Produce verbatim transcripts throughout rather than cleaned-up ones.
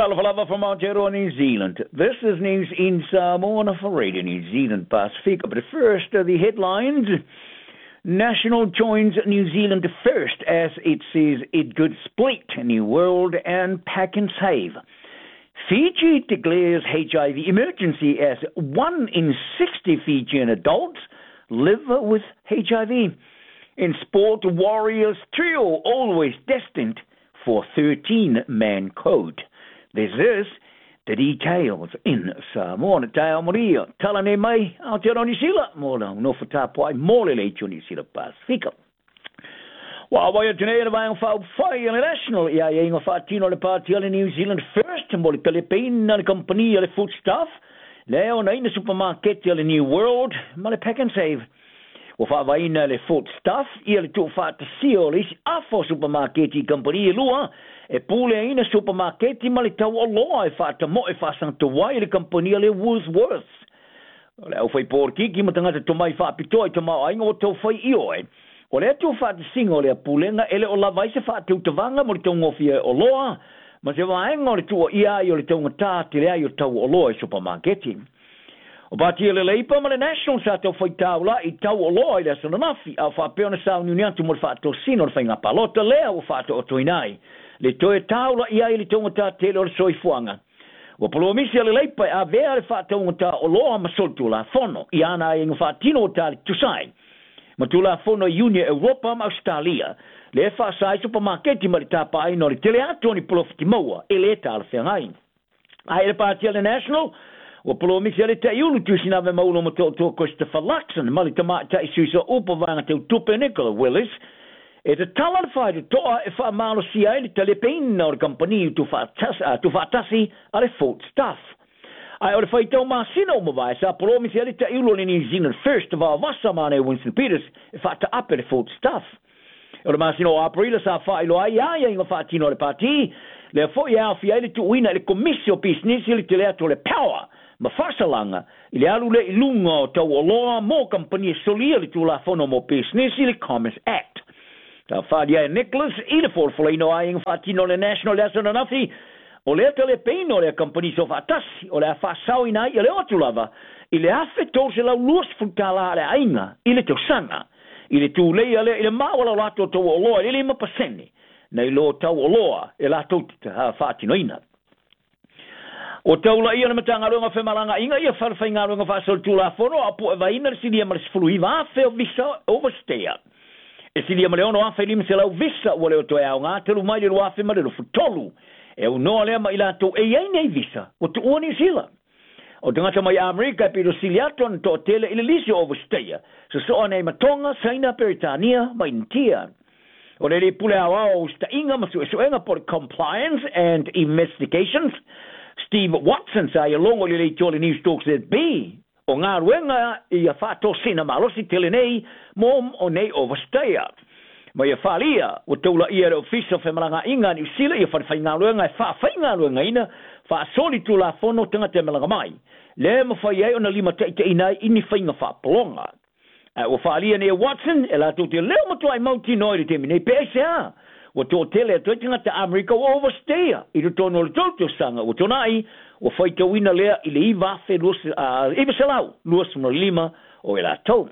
Kalafalava from Aotearoa, New Zealand. This is news in Samoa for Radio New Zealand Pacifica. But first, uh, the headlines. National joins New Zealand first as it says it could split New World and pack and save. Fiji declares H I V emergency as one in sixty Fijian adults live with H I V. In sport, Warriors trio always destined for thirteen-man code. There's this, the details in Samoa. Te ao Maria, talane mai, Aotearoa New Zealand, mō no whatapuai, mōle leitio New Zealand Pacifica. Wa wai tunei vai ang whau whai international, ia e inga whaatino le pātia le New Zealand first, mō le Telepeina le company le foodstuff, leo na ina supermarket le New World, ma le pack and save. Wa wha vai ina le foodstuff, ia le tō whaatasio le isi afo supermarket i company e lua, e pule ina supermarket ma le tau o loa e whaata mo e whaasang te wai le company le Woolworths. Le au whai pōrki ki matangata to mai whaapito e to mau ainga o tau whai io e. O le atu whaata singa o le apulenga ele o lawai se whaata utawanga mo le tau ngofia o loa, ma se waenga o le tua ia i o le tau ngata te rea i o tau o loa e supermarketi. O pati ele leipa ma le national sa tau whai taula i tau o loa i le sananafi au whaapeona sa uniuniantu mo le whaata o sino le whainga palota lea o whaata o toinai. Le toe taula ia i le tongata tele o le soifuanga. Wa polomisi ale leipa a vea le wha tongata o loa masoltu la fono i ana e ngā whaatino o tali tusai. Ma tu la fono i Unia Europa ma Australia. Le wha sai supermarketi ma le tapa ai no le tele ato ni polofiti maua e le ta ale whengai. Ai le pātia le national, wa polomisi ale te iulu tusinawe maulo ma tō tō Christopher Luxon ma le tamata i suisa upa vanga te utupe Nicola Willis. E te talan whai te toa e wha malo si ai le Telepeina o le company tu whaatasi a le foodstuff. Ai o le whai tau māsina o mawai sa polomisi a le ta iulo le New Zealand first of all wasa mane Winston Peters e whaata ape le foodstuff. O le māsina o Aprila sa whai lo ai ai inga whaatino le pāti le fwoi au fi ai le tu uina le komisio business le te lea to le power ma whasalanga i le alu le ilunga o tau o loa mo company solia le tu la fono mo business le Commerce Act. Ta whadia e Nicholas, i le forfolino ai inga whaatino le National Lesson anafi, o le Telepeina o le company so whaatasi, o le a whaasau inai i le otulava, i le afe tō se lau luas futala le ainga, i le tau sanga, i le tū leia le, i le mawala lato tau o loa, i le lima pasene, nei lo tau o loa, e lato ta whaatino ina. O taula ia na matanga runga whemalanga inga ia wharwhai ngā runga whaasol tūla whono, apu e vaina le sidia marisfulu i wafe o visa overstaya. E sili ama leono afe lima se lau visa ua leo toe au ngā telu mai lero afe ma lero futolu. E u noa lea ma ilato e iei nei visa, o tu ua New Zealand. O tangata mai Amerika e piro sili ato na toa tele ili lisi overstaya. So soa nei matonga, saina Peritania, ma intia. O le li pule au au sta inga ma su e suenga por compliance and investigations. Steve Watson sa ia longo li li tole News Talks at B. O ngā ruenga i a whātō sina malosi tele nei, mom o nei overstaya. Ma ia whālia, o taula ia reo fisa whemalanga inga ni usila, ia whārwhai ngā ruenga, e whāwhai ngā ruenga ina, whāsoli tū la whono tanga te malanga mai. Le ma whai ei o na lima teite inai ini whainga whāpolonga. O whālia nei Watson, e la tō te leo matua i mauti noi re te mine P S A. O tō tele a tōitinga te Amerika o overstaya, i to tōno le tōtio sanga, o tōnai, o whai tau ina lea i le i wafe luas, uh, i wasalau, luas mna lima o e la tau.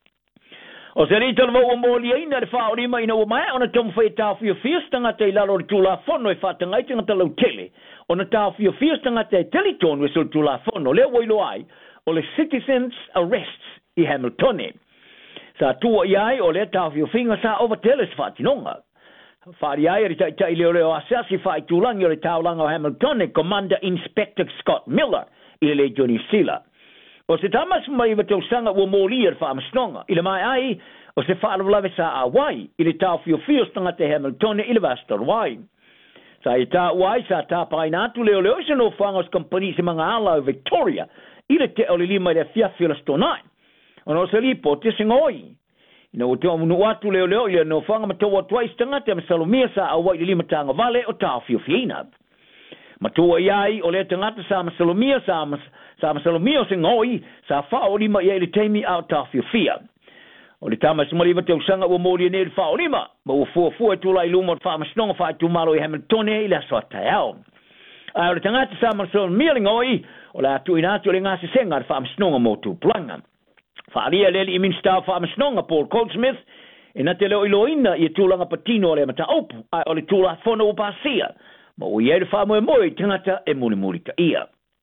O se rei tala wau o mōlia ina re whao rima ina o mai, o na tamu whai tāwhi o whiastanga te i lalo re tūla whono e whātanga i tinga talau tele, o na tāwhi o whiastanga te telitonu e sul tūla whono, lea wailo ai, o le citizens arrests i Hamiltone. Sa tua i ai, o lea tāwhi o whinga sa over teles whātinonga. Whāri ai ari tai tai leo leo asasi whai tūlangi o le taulanga o Hamilton e Commander Inspector Scott Miller i le Johnny Sila. O se tamas mai wa tau sanga ua mōli ar whaamasnonga. I le mai ai, o se whaalawalawe sa a wai, i le tau fio fio stanga te Hamilton i le Vastar wai. Sa i tā wai sa tā pai nātu leo leo se no whangos company se mga ala o Victoria, i le te o le lima i le fiafio la stonai. O no se lipo te singoi. Ina o te amunu atu leo leo ia no whanga mataua tua istanga te amasalomia sa a wai lima tanga vale o tā fio fiina. Matua iai o le tangata sa amasalomia sa amasalomia o se ngoi sa whao lima iai le teimi au tā fio fia. O le tamas mariva te usanga ua mōri e nere whao lima ma ua fua fua e tula i luma o wha masnonga wha tu malo i Hamiltone i la soa tai au. Ai o le tangata sa maso miling oi o la tu ina tu le ngasi senga fa amsnonga mo tu planga. Fa alia le i min sta fa amsnonga Paul Goldsmith ina te leo iloina i tūlanga patino le mata opu ai o le tūla fono o pasia ma o iere fa moe moe tangata e muli muli ta ia.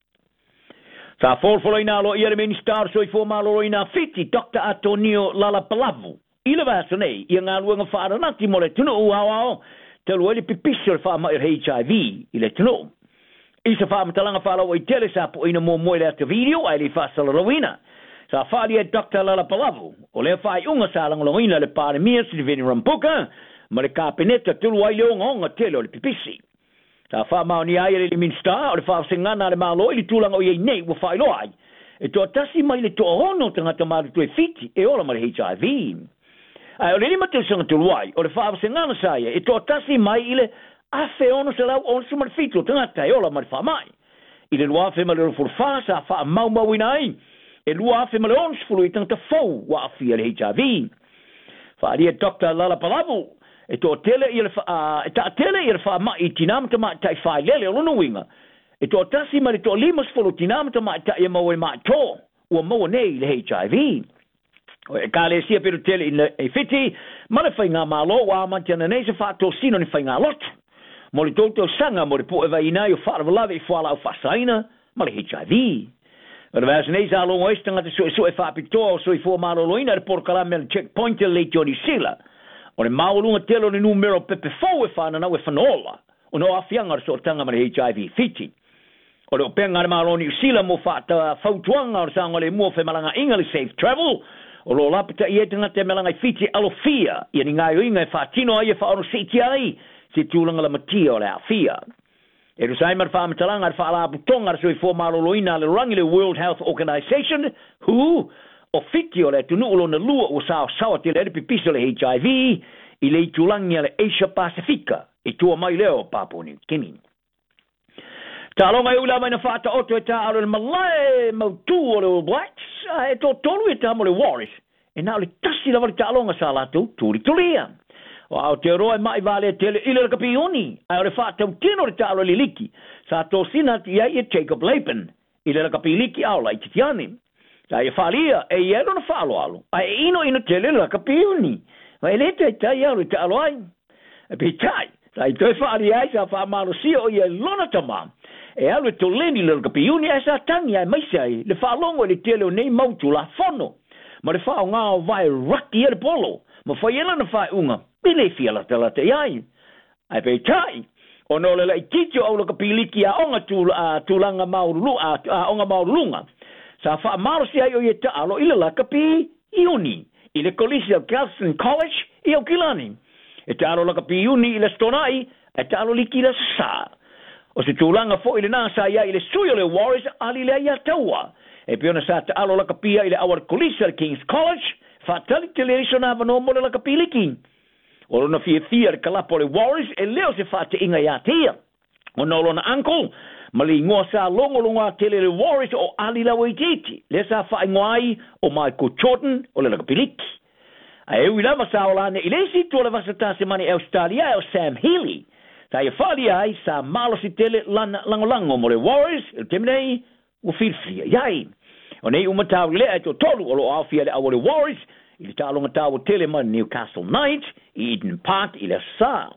Sa folfolo ina lo ia le meni star so i fo malo ina fiti Doctor Antonio Lalapalavu ila vasa nei ia ngā luenga whaara nati mo le tunu u hao hao te lua le pipiso le wha mai H I V i le tunu. Isa wha matalanga wha lau i tele sa po ina mo moe le ata video ai le whasala rawina. Sa whaari e Doctor Lalapalavu o le whai unga sa langalongina le pare mia si veni rampuka ma le kāpeneta tulu ai le onga onga tele o le pipisi. Sa wha mao ni ai le minsta o le wha sengana le malo i le tūlanga o iei nei wa whai loai. E toa tasi mai le toa hono tangata maru tue fiti e ola ma le H I V. Ai o le lima te sanga tulu ai o le wha sengana sa ia e toa tasi mai i le afe ono se lau ono se marfito tangata e ola ma le wha mai. I le lua afe ma le rufurfa sa wha mau mau ina ai. E lua afe ma le ono se fulu i tangata fau wa afia le H I V. Wha ria Doctor Lalapalavu e to tele i le fa e ta tele i le fa ma i tinamata ma tai fai lele o no winga e to tasi ma le to limas folo tinamata ma ta e mo e ma to o mo nei le H I V o e kale sia pero tele in e fiti ma le fainga malo wa ma tena nei se fa to sino ni fainga lot mo le toto sanga mo le po e vai na yo fa la ve fa la fa saina ma le H I V o le vas nei sa lo oestanga so so e fa pito so i fo malo loina le por kala mel checkpoint le Johnny Sila. O le maulunga telo ni numero pepe fau e whana na e whanola. O no awhianga so tanga mara H I V fiti. O le o penga le mauloni usila mo whata fautuanga o sanga le mua whemalanga inga le safe travel. O lo lapita i etanga te melanga i fiti alofia. I ni ngai o inga e whatino ai e whaono C T I. Se tūlanga la matia o le awhia. E rusai mar whamatalanga ar whaala aputonga so i fo maloloina le rangi le World Health Organization. Who? O fiti o le tunu ulo na lua o sao sawa te le pipiso le H I V i le tulangi le Asia Pacifica i tua mai leo Papua New Guinea. Ta longa e ula mai na whata oto e ta alo le malai mautu o le All Blacks e to tolu e ta mo le Warriors e nao le tasi la wale ta longa sa latu turi tulia. O au te roa mai vale te le ile le kapioni a le whata u tino le ta alo le liki sa to sina ti ai e Jacob Lapen ile le kapiliki au lai titiani. Ta e falia e iero na falo alo. Ai ino ino tele la kapiuni. Ma e lete tai alo te alo ai. E pe tai. Ta i toi falia ai sa fa malo si o ia lona tama. E alo to leni le kapiuni e sa tangi ai maise ai. Le falongo le tele o nei mautu la fono. Ma le fao ngā o vai raki e le polo. Ma fai ela na fai unga. Pile fia la tala te ai. Ai pe tai. O no le lai titio au la kapiliki a onga tūlanga maurulu a onga maurulunga. Sa fa maro si ai o ye ta alo ila la kapi iuni ile kolisi o Galveston College i o kilani e ta alo la kapi iuni ile stonai e ta alo liki la sa o se tūlanga fo ile nā sa ia ile suyo le Warriors ali le ia taua e piona sa ta alo la kapi ile awar kolisi al King's College fa tali te le iso na vano mo le la kapi liki o lona fia fia le kalapo le Warriors e leo se fa te inga ia tia o no lona uncle Mali ngoa sa longo longa tele le Warriors o ali la waititi. Le sa whae ngoai o Michael Jordan o le lakapiliki. A e ui lama sa o lane i leisi tua le vasatase mani Australia o Sam Healy. Ta e whali ai sa malo si tele lango lango mo le Warriors il teminei o whirwhia iai. O nei umatau le e to tolu o lo awhia le awa le Warriors i le tālonga tau o tele mani Newcastle Knights i Eden Park i le sa.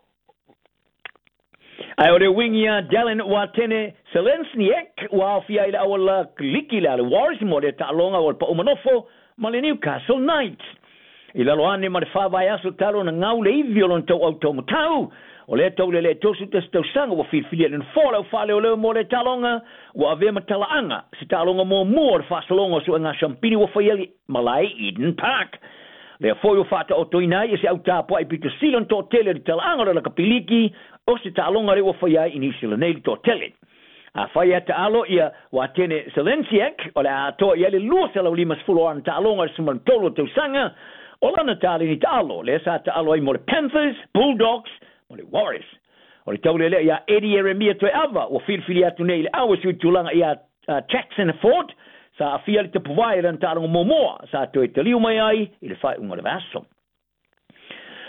Ai o le wingia Dallin Watene Selensniek wa fia ila wala kliki la Warriors mo le talonga o pa umanofo ma le Newcastle Knights. Ila loane ma le fa vai aso talo na ngau le violon to automotau o le tau le le tosu te sto sanga wa filfilia le fola fa le le mo le talonga wa ave ma talaanga si talonga mo mo fa salonga so nga champini wa fa yeli malai Eden Park. Le foi o fata o toinai e se au tapo ai pito silon to tele di talanga la kapiliki o se talonga re o foi ai initial nei to tele. A fai ata alo ia wa tene Selensiek o le ato ia le lua se la limas fulo an talonga suman tolo te sanga o lana tali ni talo le sa ta alo ai mo le Panthers, Bulldogs o le Warriors. O le tau le ia Eddie Eremia to ava o filfili atu nei le awa sui tulanga ia Jackson Ford sa afia le te puwai ran tārongo momoa sa to e te liu mai ai i le whai unga le vaso.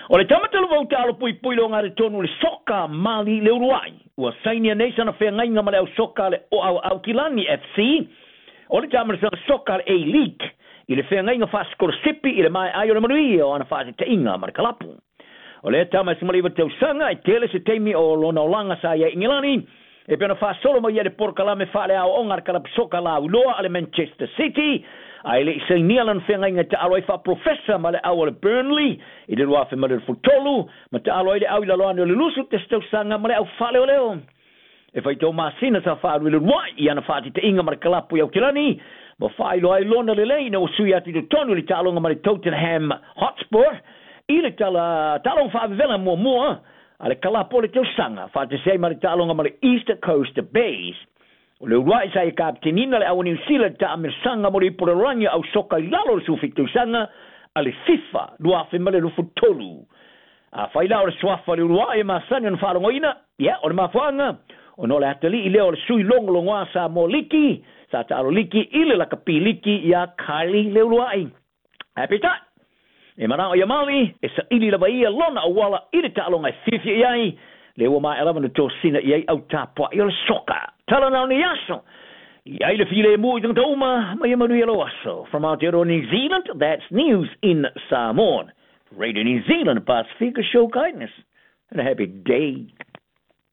O le tamata lo vauta alo pui pui lo ngare tonu le soka Mali le Uruai. Ua sainia nei sana whea ngai ngama le au soka le o au au Kilani F C. O le tamata sana soka le A-League. I le whea ngai ngā whaskoro sipi i le mai ai o le marui o ana whaase te inga mara kalapu. O le tamata sa maliwa tau sanga i tele se teimi o lona o langa sa ia Ingilani. E pena whaasolo mai ia le porkalame whaale au ongar kalapu soka la uloa ale Manchester City. Ai le isai nialan whenga inga ta aloi wha professor ma le au le Burnley, i le rua whenga le futolu, ma ta aloi le au i la loa le lusu te stau sanga ma le au whale o leo. E whai tau maasina sa whaadu i le rua i ana whaati te inga ma le kalapu i au Kilani, ma whai loa i lona le lei na o sui ati le tonu li talonga ma le Tottenham Hotspur, i le tala talonga whaavivela mua mua, a le kalapu le tau sanga, whaate sei ma le talonga ma le East Coast Bays. O le uruai sa i kaptenina le au New Zealand ta amirsanga mo le ipororanga au soka i lalo le sufitu sanga a le FIFA lua whemale lufu tolu. A whaila o le swafa le uruai e masani on wharongoina, ia, o le mafuanga, o no le atali i leo o le sui longolongoa sa mo liki, sa ta alo liki i le lakapi liki ia Kylie le uruai. Happy time! E marao ia Mali, e sa ili la baia lona o wala i le talonga e fifia iai, le ua mai alama na tō sina iai au tāpua i o le soka. Tala nao ni aso. Iai le file e mui tang tauma, mai amanu alo aso. From Aotearoa, New Zealand, that's news in Samoan. Radio New Zealand, Pacifica Show Kindness. And a happy day.